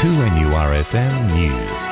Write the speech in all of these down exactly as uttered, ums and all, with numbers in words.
two N U R F M News.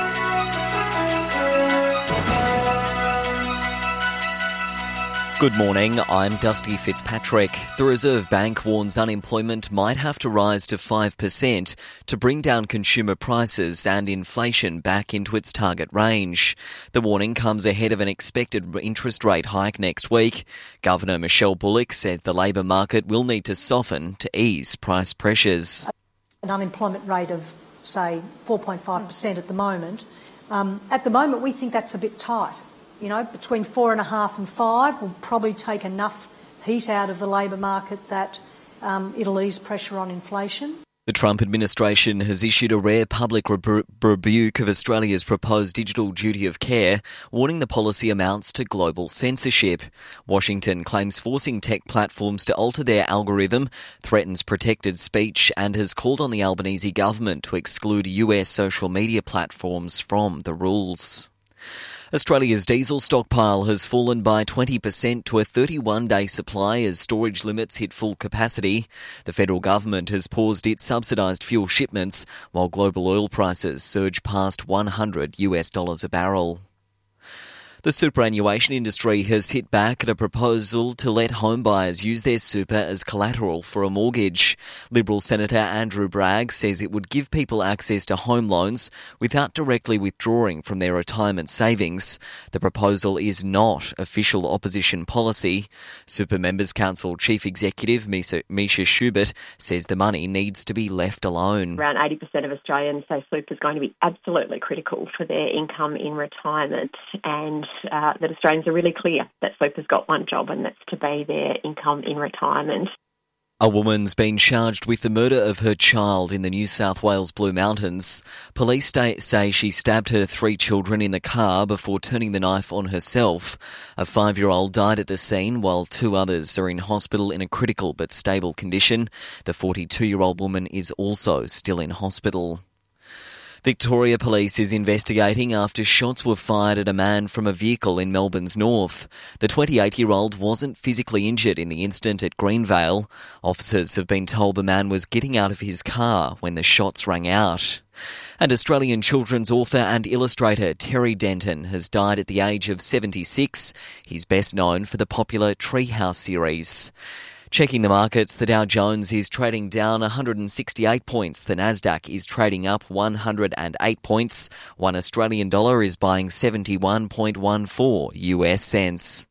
Good morning, I'm Dusty Fitzpatrick. The Reserve Bank warns unemployment might have to rise to five percent to bring down consumer prices and inflation back into its target range. The warning comes ahead of an expected interest rate hike next week. Governor Michelle Bullock says the labour market will need to soften to ease price pressures. An unemployment rate of, say, four point five percent at the moment. Um, at the moment, we think that's a bit tight. You know, between four and a half and five will probably take enough heat out of the labour market that um, it'll ease pressure on inflation. The Trump administration has issued a rare public rebu- rebuke of Australia's proposed digital duty of care, warning the policy amounts to global censorship. Washington claims forcing tech platforms to alter their algorithm threatens protected speech and has called on the Albanese government to exclude U S social media platforms from the rules. Australia's diesel stockpile has fallen by twenty percent to a thirty-one day supply as storage limits hit full capacity. The federal government has paused its subsidised fuel shipments while global oil prices surge past one hundred US dollars a barrel. The superannuation industry has hit back at a proposal to let homebuyers use their super as collateral for a mortgage. Liberal Senator Andrew Bragg says it would give people access to home loans without directly withdrawing from their retirement savings. The proposal is not official opposition policy. Super Members Council Chief Executive Misha, Misha Schubert says the money needs to be left alone. Around eighty percent of Australians say super is going to be absolutely critical for their income in retirement, and Uh, that Australians are really clear that super's got one job, and that's to be their income in retirement. A woman's been charged with the murder of her child in the New South Wales Blue Mountains. Police say she stabbed her three children in the car before turning the knife on herself. A five-year-old died at the scene while two others are in hospital in a critical but stable condition. The forty-two-year-old woman is also still in hospital. Victoria Police is investigating after shots were fired at a man from a vehicle in Melbourne's north. The twenty-eight-year-old wasn't physically injured in the incident at Greenvale. Officers have been told the man was getting out of his car when the shots rang out. And Australian children's author and illustrator Terry Denton has died at the age of seventy-six. He's best known for the popular Treehouse series. Checking the markets, the Dow Jones is trading down one hundred sixty-eight points. The Nasdaq is trading up one hundred eight points. One Australian dollar is buying seventy-one point one four U S cents.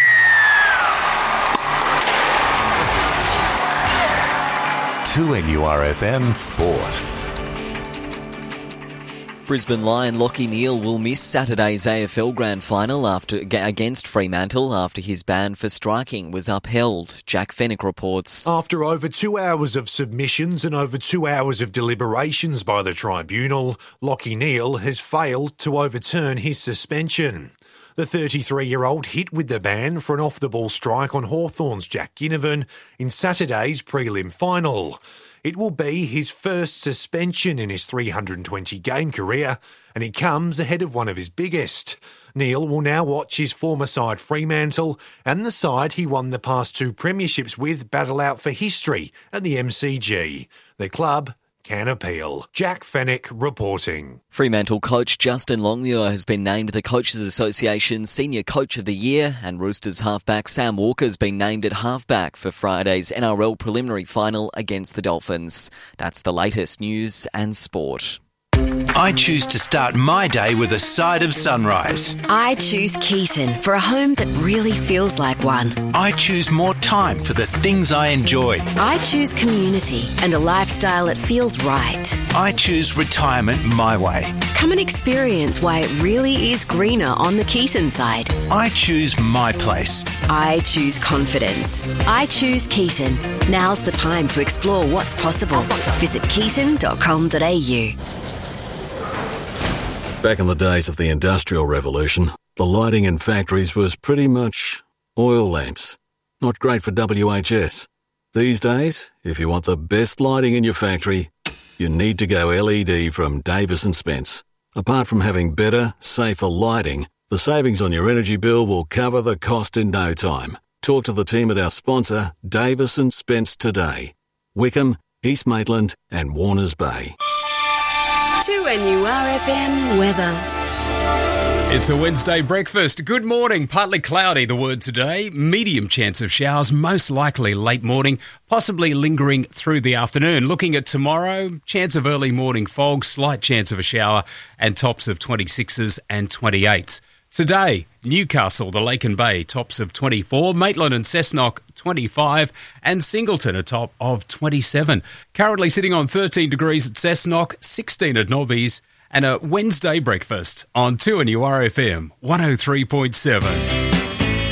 two N U R F M Sport. Brisbane Lion Lachie Neale will miss Saturday's A F L Grand Final after against Fremantle after his ban for striking was upheld. Jack Fennick reports. After over two hours of submissions and over two hours of deliberations by the tribunal, Lachie Neale has failed to overturn his suspension. The thirty-three-year-old hit with the ban for an off-the-ball strike on Hawthorn's Jack Ginnivan in Saturday's prelim final. It will be his first suspension in his three hundred twenty game career, and it comes ahead of one of his biggest. Neale will now watch his former side Fremantle and the side he won the past two premierships with battle out for history at the M C G. The club can appeal. Jack Fennick reporting. Fremantle coach Justin Longmuir has been named the Coaches Association's Senior Coach of the Year, and Roosters halfback Sam Walker has been named at halfback for Friday's N R L preliminary final against the Dolphins. That's the latest news and sport. I choose to start my day with a side of sunrise. I choose Keaton for a home that really feels like one. I choose more time for the things I enjoy. I choose community and a lifestyle that feels right. I choose retirement my way. Come and experience why it really is greener on the Keaton side. I choose my place. I choose confidence. I choose Keaton. Now's the time to explore what's possible. Visit keaton dot com dot a u. Back in the days of the Industrial Revolution, the lighting in factories was pretty much oil lamps. Not great for W H S. These days, if you want the best lighting in your factory, you need to go L E D from Davis and Spence. Apart from having better, safer lighting, the savings on your energy bill will cover the cost in no time. Talk to the team at our sponsor, Davis and Spence, today. Wickham, East Maitland and Warners Bay. two N U R F M weather. It's a Wednesday breakfast. Good morning. Partly cloudy, the word today. Medium chance of showers, most likely late morning, possibly lingering through the afternoon. Looking at tomorrow, chance of early morning fog, slight chance of a shower, and tops of twenty-sixes and twenty-eights. Today, Newcastle, the Lake and Bay, tops of twenty-four, Maitland and Cessnock, twenty-five, and Singleton, a top of twenty-seven. Currently sitting on thirteen degrees at Cessnock, sixteen at Nobbies, and a Wednesday breakfast on two N U R F M one oh three point seven.